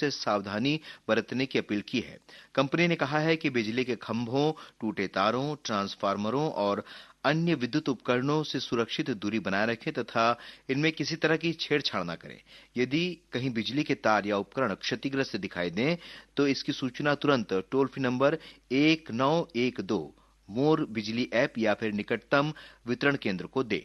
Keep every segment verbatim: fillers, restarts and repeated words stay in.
से सावधानी बरतने की अपील की है। कंपनी ने कहा है कि बिजली के खंभों, टूटे तारों, ट्रांसफार्मरों और अन्य विद्युत उपकरणों से सुरक्षित दूरी बनाए रखें तथा इनमें किसी तरह की छेड़छाड़ न करें। यदि कहीं बिजली के तार या उपकरण क्षतिग्रस्त दिखाई दें तो इसकी सूचना तुरंत टोल फ्री नंबर एक नौ एक दो मोर बिजली ऐप या फिर निकटतम वितरण केंद्र को दें।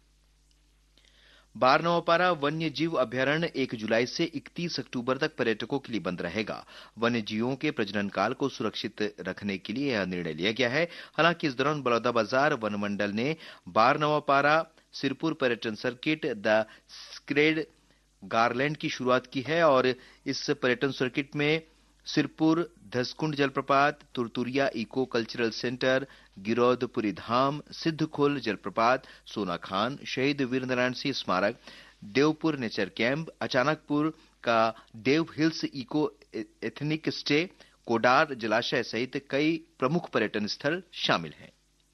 बारनवापारा वन्य जीव अभ्यारण्य एक जुलाई से इकतीस अक्टूबर तक पर्यटकों के लिए बंद रहेगा। वन्य जीवों के प्रजनन काल को सुरक्षित रखने के लिए यह निर्णय लिया गया है। हालांकि इस दौरान बलौदाबाजार वन मंडल ने बारनवापारा सिरपुर पर्यटन सर्किट द स्क्रेड गारलैंड की शुरुआत की है और इस पर्यटन सर्किट में सिरपुर धसकुंड जलप्रपात, Turturiya eco cultural centre, Giraudpuri धाम, सिद्धखोल जलप्रपात, सोनाखान, शहीद वीर नारायण सिंह स्मारक, देवपुर नेचर कैंप, अचानकपुर का देव hills eco ethnic stay, Kodar जलाशय सहित कई प्रमुख पर्यटन स्थल शामिल हैं।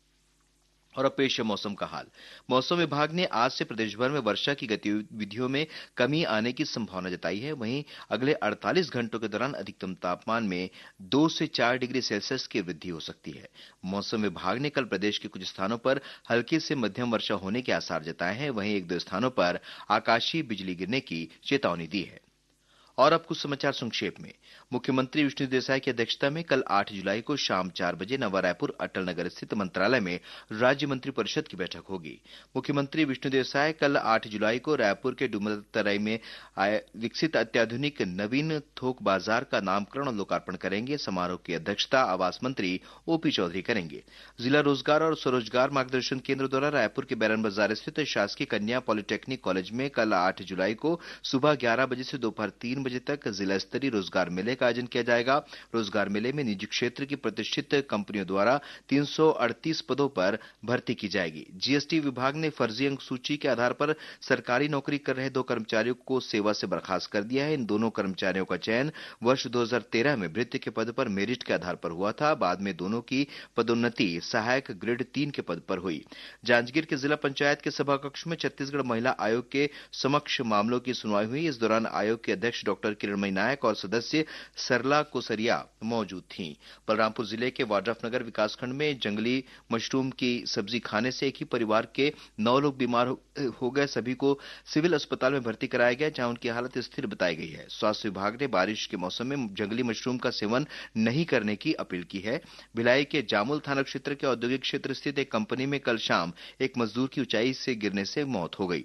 और अब पेश है मौसम का हाल। मौसम विभाग ने आज से प्रदेश भर में वर्षा की गतिविधियों में कमी आने की संभावना जताई है। वहीं अगले अड़तालीस घंटों के दौरान अधिकतम तापमान में दो से चार डिग्री सेल्सियस की वृद्धि हो सकती है। मौसम विभाग ने कल प्रदेश के कुछ स्थानों पर हल्की से मध्यम वर्षा होने के आसार जताए हैं। वहीं एक दो स्थानों पर आकाशीय बिजली गिरने की चेतावनी दी है। और अब कुछ समाचार संक्षेप में। मुख्यमंत्री विष्णुदेव साय की अध्यक्षता में कल आठ जुलाई को शाम चार बजे नवा रायपुर अटल नगर स्थित मंत्रालय में राज्य मंत्रिपरिषद की बैठक होगी। मुख्यमंत्री विष्णुदेव साय कल आठ जुलाई को रायपुर के डुमरतराई में विकसित अत्याधुनिक नवीन थोक बाजार का नामकरण और लोकार्पण करेंगे। समारोह की अध्यक्षता आवास मंत्री ओपी चौधरी करेंगे। जिला रोजगार और स्वरोजगार मार्गदर्शन केंद्र द्वारा रायपुर के बैरन बाजार स्थित शासकीय कन्या पॉलिटेक्निक कॉलेज में कल आठ जुलाई को सुबह ग्यारह बजे से दोपहर तीन बजे तक जिला स्तरीय रोजगार मेले का आयोजन किया जाएगा। रोजगार मेले में निजी क्षेत्र की प्रतिष्ठित कंपनियों द्वारा तीन सौ अड़तीस पदों पर भर्ती की जाएगी। जीएसटी विभाग ने फर्जी अंक सूची के आधार पर सरकारी नौकरी कर रहे दो कर्मचारियों को सेवा से बर्खास्त कर दिया है। इन दोनों कर्मचारियों का चयन वर्ष दो हज़ार तेरह में भृत्य के पद पर मेरिट के आधार पर हुआ था। बाद में दोनों की पदोन्नति सहायक ग्रेड तीन के पद पर हुई। जांजगीर के जिला पंचायत के सभा कक्ष में छत्तीसगढ़ महिला आयोग के समक्ष मामलों की सुनवाई हुई। इस दौरान आयोग के अध्यक्ष डॉक्टर किरणमयी नायक और सदस्य सरला कोसरिया मौजूद थीं। बलरामपुर जिले के वाड्रफनगर विकासखंड में जंगली मशरूम की सब्जी खाने से एक ही परिवार के नौ लोग बीमार हो गए। सभी को सिविल अस्पताल में भर्ती कराया गया, जहां उनकी हालत स्थिर बताई गई है। स्वास्थ्य विभाग ने बारिश के मौसम में जंगली मशरूम का सेवन नहीं करने की अपील की है। भिलाई के जामुल थाना क्षेत्र के औद्योगिक क्षेत्र स्थित एक कंपनी में कल शाम एक मजदूर की ऊंचाई से गिरने से मौत हो गई।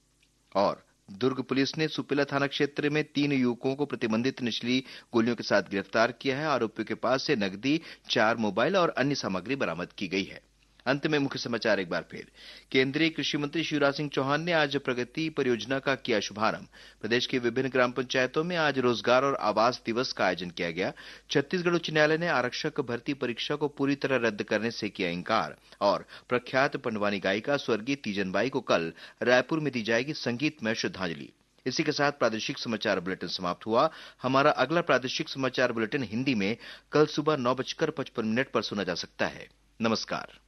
और दुर्ग पुलिस ने सुपेला थाना क्षेत्र में तीन युवकों को प्रतिबंधित नशीली गोलियों के साथ गिरफ्तार किया है। आरोपियों के पास से नकदी, चार मोबाइल और अन्य सामग्री बरामद की गई है। अंत में मुख्य समाचार एक बार फिर। केंद्रीय कृषि मंत्री शिवराज सिंह चौहान ने आज प्रगति परियोजना का किया शुभारंभ। प्रदेश के विभिन्न ग्राम पंचायतों में आज रोजगार और आवास दिवस का आयोजन किया गया। छत्तीसगढ़ उच्च न्यायालय ने आरक्षक भर्ती परीक्षा को पूरी तरह रद्द करने से किया इंकार। और प्रख्यात पंडवानी गायिका स्वर्गीय तीजन बाई को कल रायपुर में दी जाएगी संगीतमय श्रद्धांजलि। इसी के साथ प्रादेशिक समाचार बुलेटिन समाप्त हुआ। हमारा अगला प्रादेशिक समाचार बुलेटिन हिंदी में कल सुबह नौ बजकर पचपन मिनट पर सुना जा सकता है। नमस्कार।